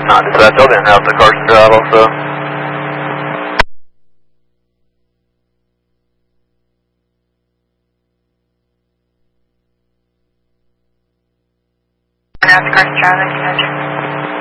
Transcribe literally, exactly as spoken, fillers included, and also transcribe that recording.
Not dispatch, I'll be en route to Carson Drive also. En route to Carson Drive, thank you, Magic.